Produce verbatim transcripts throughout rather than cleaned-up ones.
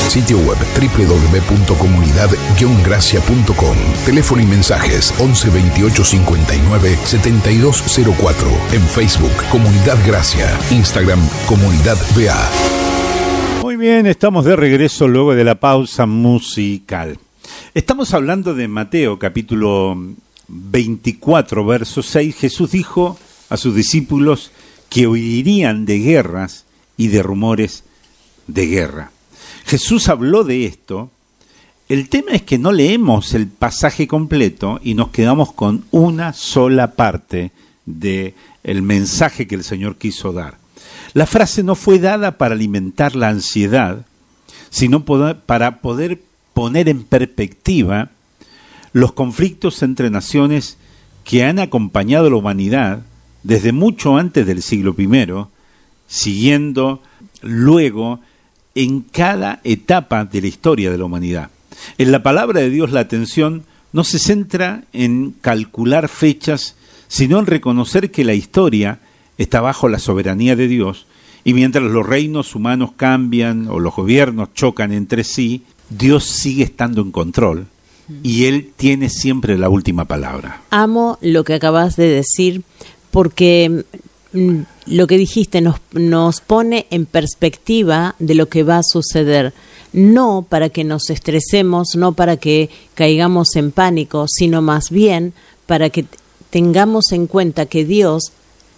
Sitio web doble u doble u doble u punto comunidad guion gracia punto com. Teléfono y mensajes once veintiocho cincuenta y nueve setenta y dos cero cuatro. En Facebook, Comunidad Gracia. Instagram, Comunidad B A. Muy bien, estamos de regreso luego de la pausa musical. Estamos hablando de Mateo, capítulo veinticuatro, verso seis. Jesús dijo a sus discípulos que oirían de guerras y de rumores de guerra. Jesús habló de esto. El tema es que no leemos el pasaje completo y nos quedamos con una sola parte del mensaje que el Señor quiso dar. La frase no fue dada para alimentar la ansiedad, sino para poder poner en perspectiva los conflictos entre naciones que han acompañado a la humanidad desde mucho antes del siglo primero, siguiendo luego en cada etapa de la historia de la humanidad. En la palabra de Dios la atención no se centra en calcular fechas, sino en reconocer que la historia está bajo la soberanía de Dios, y mientras los reinos humanos cambian o los gobiernos chocan entre sí, Dios sigue estando en control y Él tiene siempre la última palabra. Amo lo que acabas de decir, porque mm, lo que dijiste nos, nos pone en perspectiva de lo que va a suceder. No para que nos estresemos, no para que caigamos en pánico, sino más bien para que tengamos en cuenta que Dios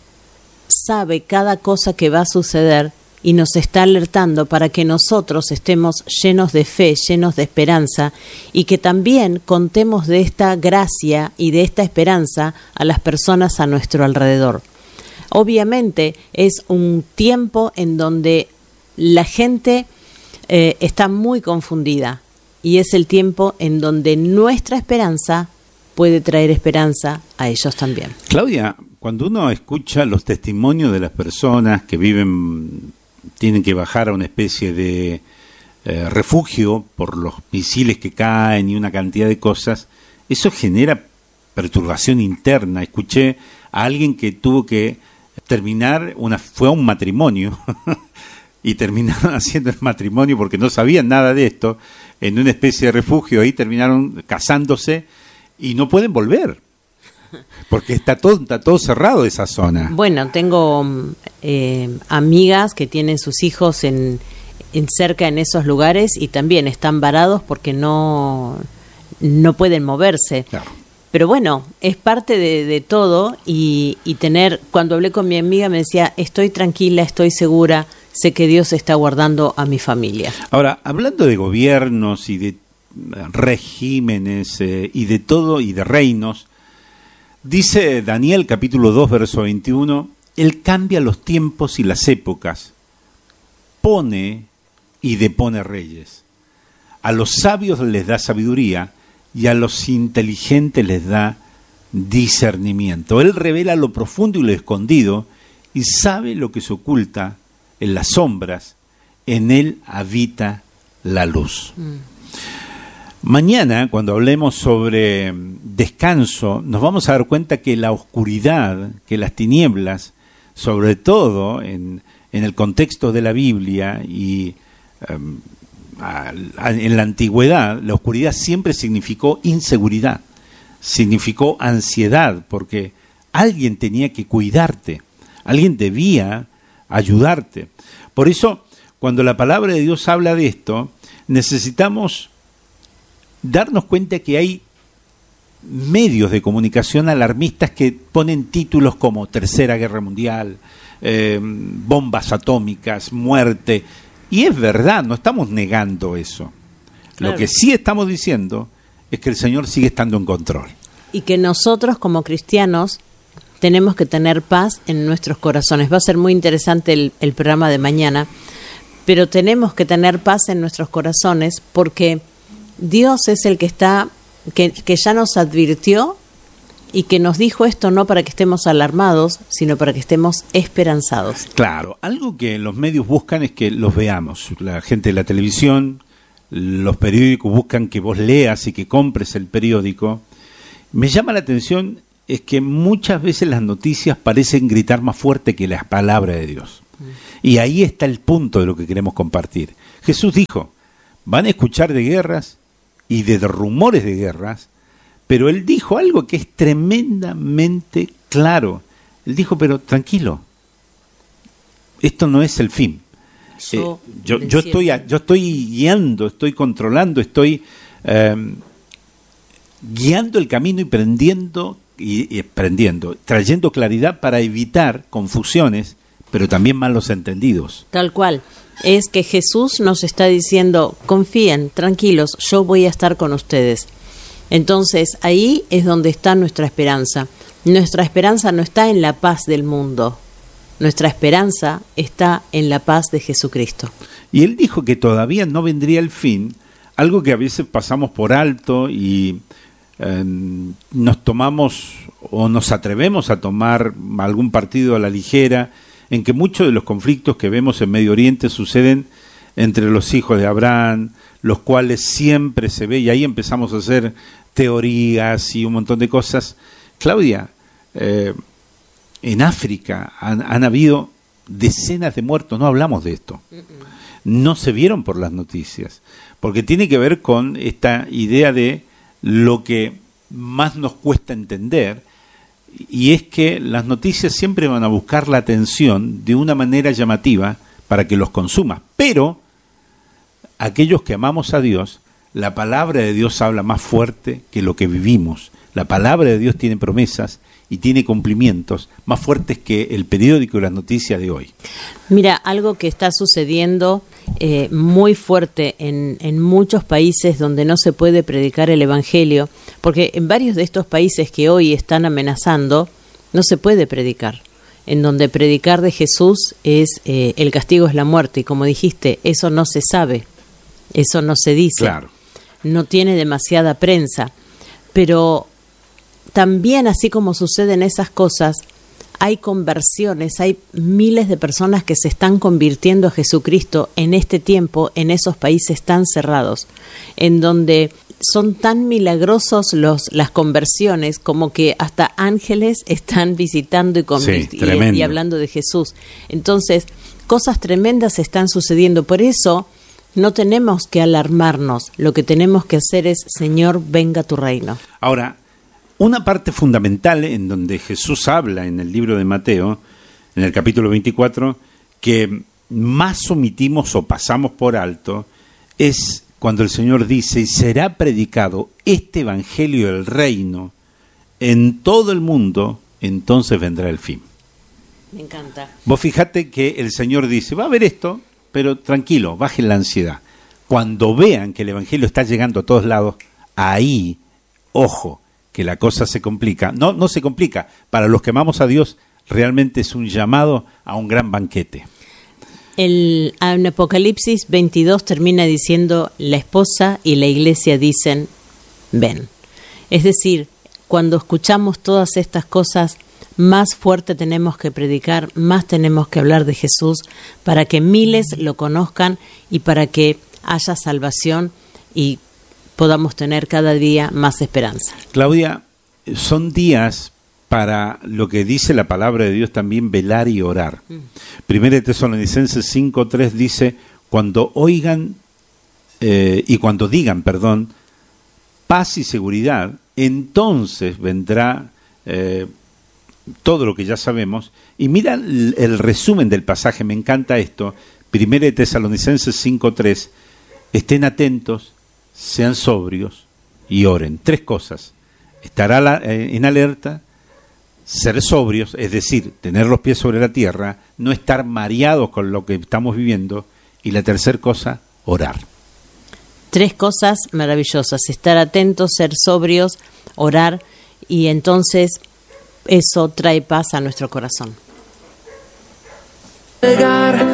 sabe cada cosa que va a suceder y nos está alertando para que nosotros estemos llenos de fe, llenos de esperanza, y que también contemos de esta gracia y de esta esperanza a las personas a nuestro alrededor. Obviamente es un tiempo en donde la gente eh, está muy confundida, y es el tiempo en donde nuestra esperanza puede traer esperanza a ellos también. Claudia, cuando uno escucha los testimonios de las personas que viven, tienen que bajar a una especie de eh, refugio por los misiles que caen y una cantidad de cosas, eso genera perturbación interna. Escuché a alguien que tuvo que terminar, una fue a un matrimonio y terminaron haciendo el matrimonio porque no sabían nada de esto, en una especie de refugio. Ahí terminaron casándose y no pueden volver, porque está todo, está todo cerrado esa zona. Bueno, tengo eh, amigas que tienen sus hijos en, en cerca en esos lugares y también están varados porque no, no pueden moverse. Claro. Pero bueno, es parte de, de todo y, y tener, cuando hablé con mi amiga me decía, estoy tranquila, estoy segura, sé que Dios está guardando a mi familia. Ahora, hablando de gobiernos y de regímenes eh, y de todo y de reinos, dice Daniel capítulo dos verso veintiuno, Él cambia los tiempos y las épocas, pone y depone reyes, a los sabios les da sabiduría y a los inteligentes les da discernimiento. Él revela lo profundo y lo escondido y sabe lo que se oculta en las sombras, en Él habita la luz. Mm. Mañana, cuando hablemos sobre descanso, nos vamos a dar cuenta que la oscuridad, que las tinieblas, sobre todo en, en el contexto de la Biblia y um, a, a, en la antigüedad, la oscuridad siempre significó inseguridad, significó ansiedad, porque alguien tenía que cuidarte, alguien debía ayudarte. Por eso, cuando la palabra de Dios habla de esto, necesitamos darnos cuenta que hay medios de comunicación alarmistas que ponen títulos como Tercera Guerra Mundial, eh, bombas atómicas, muerte, y es verdad, no estamos negando eso. Claro. Lo que sí estamos diciendo es que el Señor sigue estando en control. Y que nosotros como cristianos tenemos que tener paz en nuestros corazones. Va a ser muy interesante el, el programa de mañana, pero tenemos que tener paz en nuestros corazones porque Dios es el que está, que, que ya nos advirtió y que nos dijo esto no para que estemos alarmados, sino para que estemos esperanzados. Claro, algo que los medios buscan es que los veamos. La gente de la televisión, los periódicos buscan que vos leas y que compres el periódico. Me llama la atención es que muchas veces las noticias parecen gritar más fuerte que las palabras de Dios. Mm. Y ahí está el punto de lo que queremos compartir. Jesús dijo, van a escuchar de guerras y de rumores de guerras, pero él dijo algo que es tremendamente claro. Él dijo, pero tranquilo, esto no es el fin. Yo, eh, yo, yo, estoy, yo estoy guiando, estoy controlando, estoy eh, guiando el camino y prendiendo, y, y prendiendo, trayendo claridad para evitar confusiones, pero también malos entendidos. Tal cual. Es que Jesús nos está diciendo, confíen, tranquilos, yo voy a estar con ustedes. Entonces, ahí es donde está nuestra esperanza. Nuestra esperanza no está en la paz del mundo. Nuestra esperanza está en la paz de Jesucristo. Y él dijo que todavía no vendría el fin, algo que a veces pasamos por alto y eh, nos tomamos o nos atrevemos a tomar algún partido a la ligera, en que muchos de los conflictos que vemos en Medio Oriente suceden entre los hijos de Abraham, los cuales siempre se ve, y ahí empezamos a hacer teorías y un montón de cosas. Claudia, eh, en África han, han habido decenas de muertos, no hablamos de esto, no se vieron por las noticias, porque tiene que ver con esta idea de lo que más nos cuesta entender, y es que las noticias siempre van a buscar la atención de una manera llamativa para que los consumas, pero aquellos que amamos a Dios, la palabra de Dios habla más fuerte que lo que vivimos. La palabra de Dios tiene promesas y tiene cumplimientos más fuertes que el periódico y las noticias de hoy. Mira, algo que está sucediendo eh, muy fuerte en, en muchos países donde no se puede predicar el Evangelio, porque en varios de estos países que hoy están amenazando, no se puede predicar. En donde predicar de Jesús es eh, el castigo es la muerte, y como dijiste, eso no se sabe, eso no se dice, claro. No tiene demasiada prensa, pero también, así como suceden esas cosas, hay conversiones, hay miles de personas que se están convirtiendo a Jesucristo en este tiempo, en esos países tan cerrados, en donde son tan milagrosos los las conversiones, como que hasta ángeles están visitando y, convirt- sí, y, y hablando de Jesús. Entonces, cosas tremendas están sucediendo. Por eso, no tenemos que alarmarnos. Lo que tenemos que hacer es, Señor, venga tu reino. Ahora, una parte fundamental en donde Jesús habla en el libro de Mateo, en el capítulo veinticuatro, que más omitimos o pasamos por alto, es cuando el Señor dice, y será predicado este evangelio del reino en todo el mundo, entonces vendrá el fin. Me encanta. Vos fíjate que el Señor dice, va a haber esto, pero tranquilo, bajen la ansiedad. Cuando vean que el evangelio está llegando a todos lados, ahí, ojo, que la cosa se complica. No, no se complica. Para los que amamos a Dios, realmente es un llamado a un gran banquete. El, en Apocalipsis veintidós termina diciendo, la esposa y la iglesia dicen, ven. Es decir, cuando escuchamos todas estas cosas, más fuerte tenemos que predicar, más tenemos que hablar de Jesús, para que miles lo conozcan y para que haya salvación y podamos tener cada día más esperanza. Claudia, son días para lo que dice la palabra de Dios también, velar y orar. Mm. Primera de Tesalonicenses cinco tres dice, cuando oigan eh, y cuando digan, perdón, paz y seguridad, entonces vendrá eh, todo lo que ya sabemos. Y mira el, el resumen del pasaje, me encanta esto. Primera de Tesalonicenses cinco tres, estén atentos, sean sobrios y oren. Tres cosas. Estar a la, eh, en alerta, ser sobrios, es decir, tener los pies sobre la tierra, no estar mareados con lo que estamos viviendo, y la tercera cosa, orar. Tres cosas maravillosas, estar atentos, ser sobrios, orar, y entonces eso trae paz a nuestro corazón. Llegar